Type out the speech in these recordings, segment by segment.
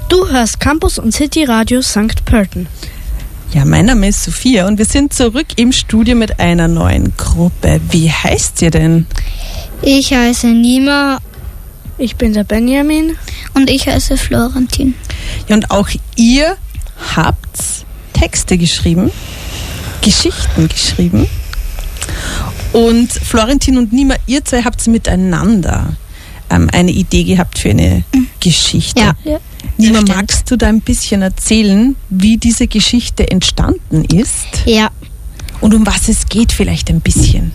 Du hörst Campus und City Radio St. Pölten. Ja, mein Name ist Sophia und wir sind zurück im Studio mit einer neuen Gruppe. Wie heißt ihr denn? Ich heiße Nima. Ich bin der Benjamin. Und ich heiße Florentin. Ja, und auch ihr habt Texte geschrieben, Geschichten geschrieben. Und Florentin und Nima, ihr zwei habt miteinander eine Idee gehabt für eine Geschichte. Ja. Nima, magst du da ein bisschen erzählen, wie diese Geschichte entstanden ist? Ja. Und um was es geht vielleicht ein bisschen?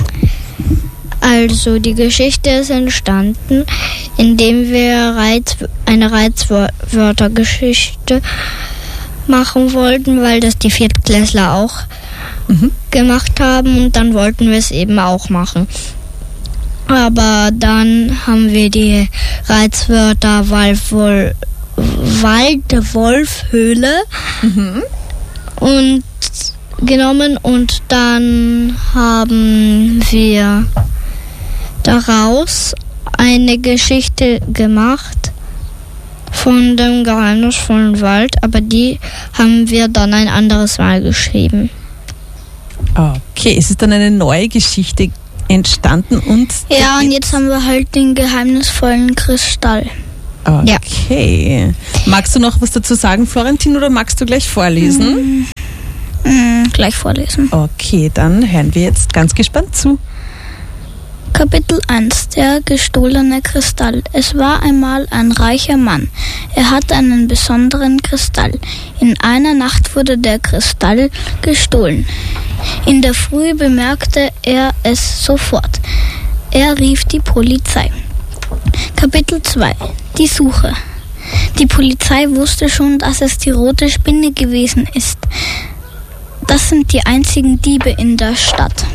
Also die Geschichte ist entstanden, indem wir eine Reizwörtergeschichte machen wollten, weil das die Viertklässler auch gemacht haben und dann wollten wir es eben auch machen. Aber dann haben wir die Reizwörter Waldwolfhöhle und genommen und dann haben wir daraus eine Geschichte gemacht von dem geheimnisvollen Wald, aber die haben wir dann ein anderes Mal geschrieben. Okay, es ist dann eine neue Geschichte entstanden und... Ja, und jetzt haben wir halt den geheimnisvollen Kristall. Okay. Ja. Magst du noch was dazu sagen, Florentin, oder magst du gleich vorlesen? Gleich vorlesen. Okay, dann hören wir jetzt ganz gespannt zu. Kapitel 1. Der gestohlene Kristall. Es war einmal ein reicher Mann. Er hatte einen besonderen Kristall. In einer Nacht wurde der Kristall gestohlen. In der Früh bemerkte er es sofort. Er rief die Polizei. Kapitel 2. Die Suche. Die Polizei wusste schon, dass es die rote Spinne gewesen ist. Das sind die einzigen Diebe in der Stadt.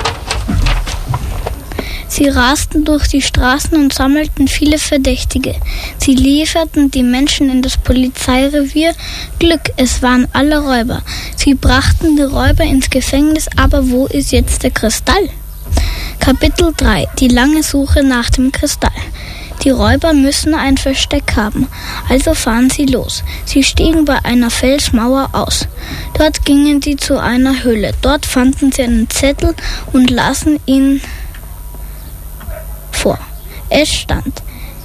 Sie rasten durch die Straßen und sammelten viele Verdächtige. Sie lieferten die Menschen in das Polizeirevier. Glück, es waren alle Räuber. Sie brachten die Räuber ins Gefängnis, aber wo ist jetzt der Kristall? Kapitel 3. Die lange Suche nach dem Kristall. Die Räuber müssen ein Versteck haben, also fahren sie los. Sie stiegen bei einer Felsmauer aus. Dort gingen sie zu einer Höhle. Dort fanden sie einen Zettel und lasen ihn vor. Es stand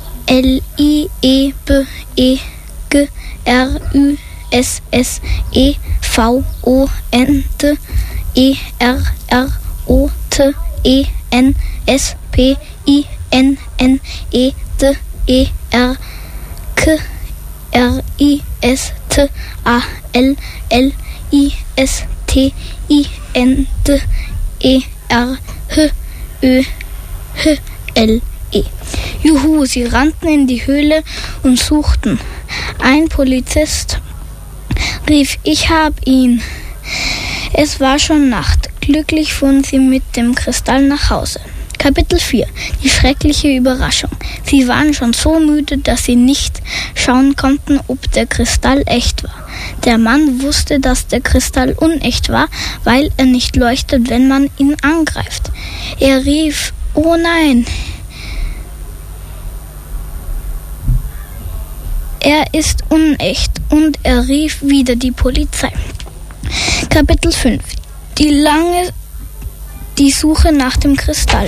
L-E. Juhu, sie rannten in die Höhle und suchten. Ein Polizist rief, ich hab ihn. Es war schon Nacht. Glücklich fuhren sie mit dem Kristall nach Hause. Kapitel 4. Die schreckliche Überraschung. Sie waren schon so müde, dass sie nicht schauen konnten, ob der Kristall echt war. Der Mann wusste, dass der Kristall unecht war, weil er nicht leuchtet, wenn man ihn angreift. Er rief, oh nein! Er ist unecht und er rief wieder die Polizei. Kapitel 5. Die Suche nach dem Kristall.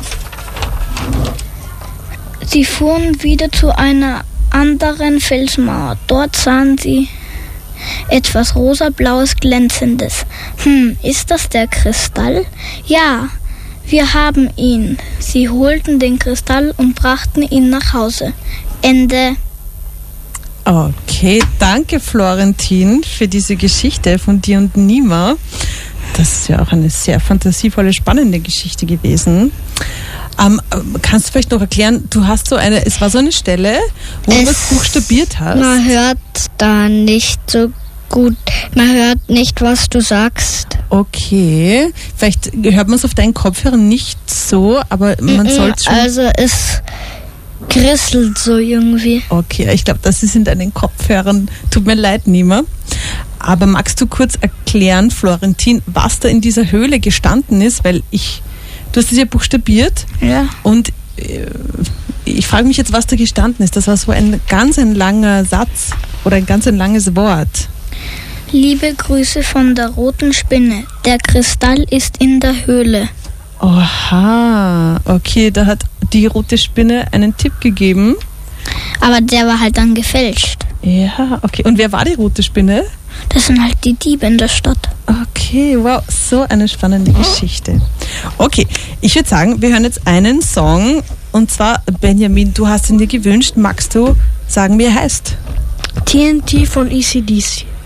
Sie fuhren wieder zu einer anderen Felsmauer. Dort sahen sie etwas rosablaues Glänzendes. Ist das der Kristall? Ja, wir haben ihn. Sie holten den Kristall und brachten ihn nach Hause. Ende. Okay, danke Florentin für diese Geschichte von dir und Nima. Das ist ja auch eine sehr fantasievolle, spannende Geschichte gewesen. Kannst du vielleicht noch erklären, es war so eine Stelle, wo du was buchstabiert hast. Man hört da nicht so gut, man hört nicht, was du sagst. Okay, vielleicht hört man es auf deinen Kopfhörern nicht so, aber man sollte schon... Also es krisselt so irgendwie. Okay, ich glaube, das ist in deinen Kopfhörern. Tut mir leid, Nima. Aber magst du kurz erklären, Florentin, was da in dieser Höhle gestanden ist? Weil du hast es ja buchstabiert. Ja. Und ich frage mich jetzt, was da gestanden ist. Das war so ein langer Satz oder ein langes Wort. Liebe Grüße von der roten Spinne. Der Kristall ist in der Höhle. Oha, okay, da hat die rote Spinne einen Tipp gegeben. Aber der war halt dann gefälscht. Ja, okay. Und wer war die rote Spinne? Das sind halt die Diebe in der Stadt. Okay, wow, so eine spannende Geschichte. Okay, ich würde sagen, wir hören jetzt einen Song. Und zwar, Benjamin, du hast ihn dir gewünscht. Magst du sagen, wie er heißt? TNT von AC/DC.